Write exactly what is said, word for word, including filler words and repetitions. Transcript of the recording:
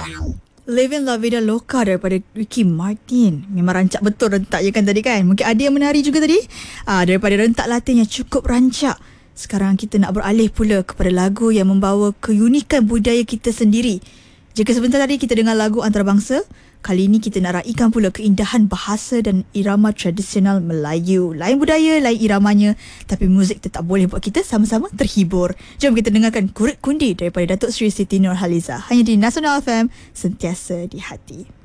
Living La Vida Loca daripada Ricky Martin. Memang rancak betul rentak je kan tadi kan. Mungkin ada yang menari juga tadi. Ah, daripada rentak Latin yang cukup rancak, sekarang kita nak beralih pula kepada lagu yang membawa keunikan budaya kita sendiri. Jika sebentar tadi kita dengar lagu antarabangsa, kali ini kita nak raikan pula keindahan bahasa dan irama tradisional Melayu. Lain budaya, lain iramanya, tapi muzik tetap boleh buat kita sama-sama terhibur. Jom kita dengarkan Kurit Kundi daripada Datuk Seri Siti Nurhaliza. Hanya di Nasional F M, sentiasa di hati.